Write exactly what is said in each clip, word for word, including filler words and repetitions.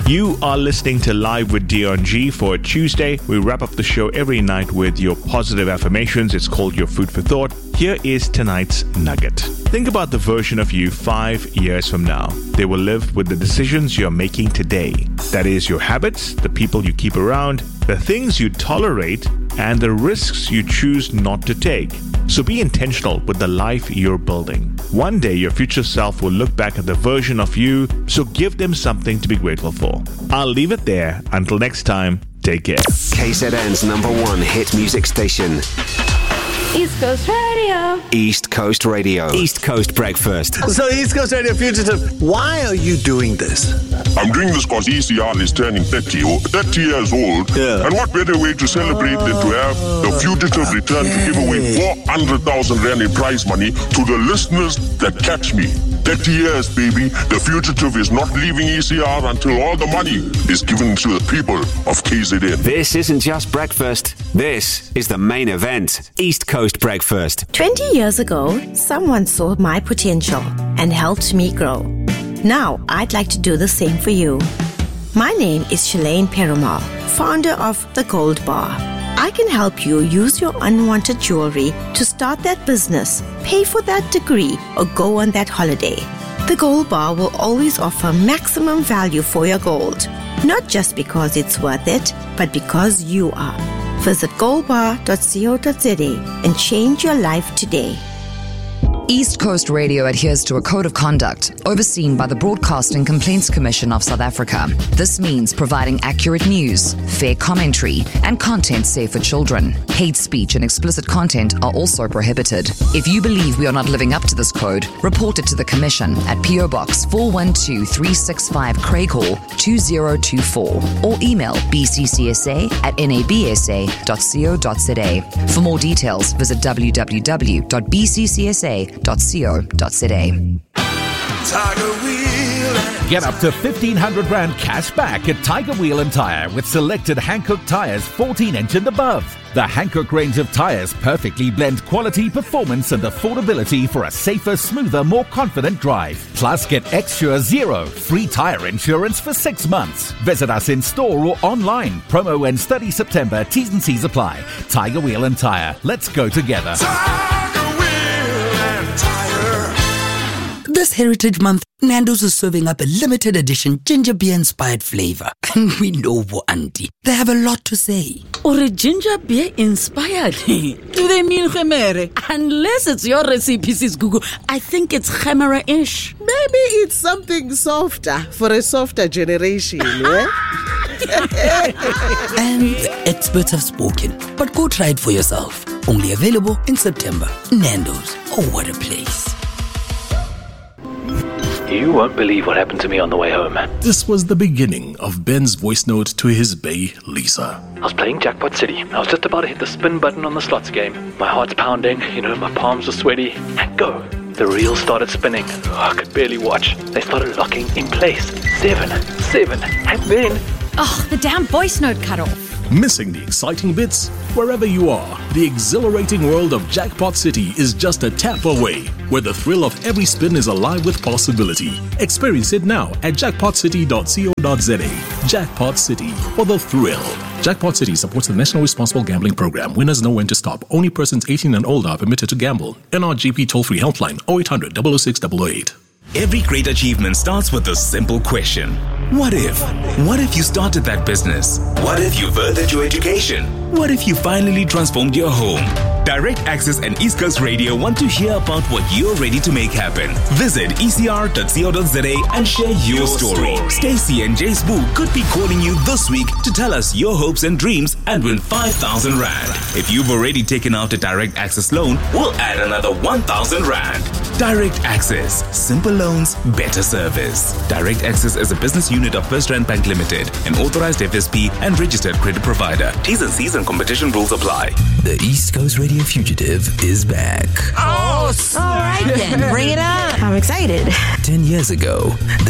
You are listening to Live with Dion G for Tuesday. We wrap up the show every night with your positive affirmations. It's called your food for thought. Here is tonight's nugget. Think about the version of you five years from now. They will live with the decisions you're making today. That is your habits, the people you keep around, the things you tolerate, and the risks you choose not to take. So be intentional with the life you're building. One day your future self will look back at the version of you, so give them something to be grateful for. I'll leave it there. Until next time, take care. K Z N's number one hit music station. East Coast Radio. East Coast Radio. East Coast Breakfast. So East Coast Radio Fugitive, why are you doing this? I'm doing this because E C R is turning thirty, thirty years old. Yeah. And what better way to celebrate than to have the Fugitive return to give away four hundred thousand rand in prize money to the listeners that catch me. thirty years, baby. The Fugitive is not leaving E C R until all the money is given to the people of K Z N. This isn't just breakfast. This is the main event. East Coast Breakfast. twenty years ago, someone saw my potential and helped me grow. Now, I'd like to do the same for you. My name is Shalane Perumal, founder of The Gold Bar. I can help you use your unwanted jewelry to start that business, pay for that degree, or go on that holiday. The Gold Bar will always offer maximum value for your gold, not just because it's worth it, but because you are. Visit gold bar dot co dot z a and change your life today. East Coast Radio adheres to a code of conduct overseen by the Broadcasting Complaints Commission of South Africa. This means providing accurate news, fair commentary, and content safe for children. Hate speech and explicit content are also prohibited. If you believe we are not living up to this code, report it to the Commission at P O Box four one two three six five Craighall two zero two four or email b c c s a at n a b s a dot co dot z a. For more details, visit w w w dot b c c s a dot co dot z a. Get up to fifteen hundred rand cash back at Tiger Wheel and Tire with selected Hankook tires fourteen inch and above. The Hankook range of tires perfectly blend quality, performance and affordability for a safer, smoother, more confident drive. Plus, get Extra Zero free tire insurance for six months. Visit us in store or online. Promo ends thirtieth September. T's and C's apply. Tiger Wheel and Tire. Let's go together. This Heritage Month, Nando's is serving up a limited edition ginger beer inspired flavor. And we know, Bo Auntie, they have a lot to say. Or a ginger beer inspired? Do they mean Khemere? Unless it's your recipe, sis Google, I think it's Khemere-ish. Maybe it's something softer for a softer generation, yeah? And the experts have spoken, but go try it for yourself. Only available in September. Nando's, oh what a place. You won't believe what happened to me on the way home. This was the beginning of Ben's voice note to his bae, Lisa. I was playing Jackpot City. I was just about to hit the spin button on the slots game. My heart's pounding, you know, my palms were sweaty. And go! The reel started spinning. Oh, I could barely watch. They started locking in place. Seven, seven, and then... Oh, the damn voice note cut off. Missing the exciting bits? Wherever you are, the exhilarating world of Jackpot City is just a tap away, where the thrill of every spin is alive with possibility. Experience it now at jackpot city dot co dot z a. Jackpot City, for the thrill. Jackpot City supports the National Responsible Gambling Program. Winners know when to stop. Only persons eighteen and older are permitted to gamble. N R G P toll-free helpline oh eight hundred, double oh six, double oh eight. Every great achievement starts with a simple question. What if? What if you started that business? What if you furthered your education? What if you finally transformed your home? Direct Access and East Coast Radio want to hear about what you're ready to make happen. Visit e c r dot co dot z a and share your story. Stacy and Jace Boo could be calling you this week to tell us your hopes and dreams and win five thousand rand. If you've already taken out a Direct Access loan, we'll add another one thousand rand. Direct Access. Simple loans, better service. Direct Access is a business unit of First Rand Bank Limited, an authorized F S P and registered credit provider. T's and C's and competition rules apply. The East Coast Radio Fugitive is back. Oh, all right then, bring it on. I'm excited. Ten years ago, the East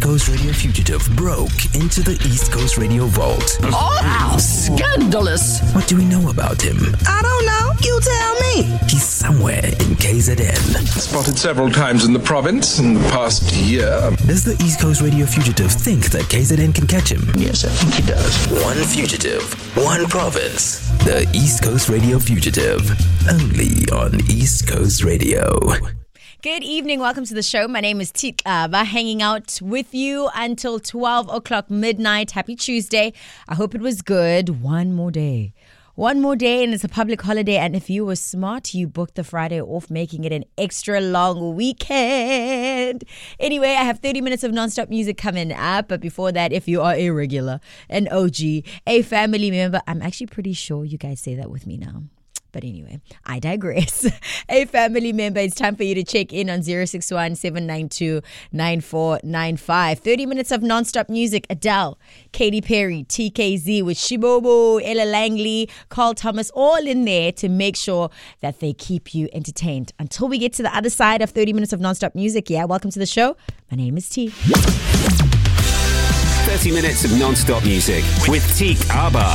Coast Radio fugitive broke into the East Coast Radio vault. Oh, scandalous. What do we know about him? I don't know. You tell me. He's somewhere in K Z N. Spotted several times in the province in the past year. Does the East Coast Radio fugitive think that K Z N can catch him? Yes, I think he does. One fugitive, one province. The East Coast Radio fugitive. Only on East Coast Radio. Good evening. Welcome to the show. My name is Tikaba, hanging out with you until twelve o'clock midnight. Happy Tuesday. I hope it was good. One more day. One more day and it's a public holiday. And if you were smart, you booked the Friday off, making it an extra long weekend. Anyway, I have thirty minutes of nonstop music coming up. But before that, if you are a regular, an O G, a family member, I'm actually pretty sure you guys say that with me now. But anyway, I digress. A family member, it's time for you to check in on zero six one, seven nine two, nine four nine five. thirty minutes of non-stop music. Adele, Katy Perry, T K Z with Shibobo, Ella Langley, Carl Thomas, all in there to make sure that they keep you entertained. Until we get to the other side of thirty minutes of non-stop music, yeah, welcome to the show. My name is T. thirty minutes of non-stop music with Teak Abba.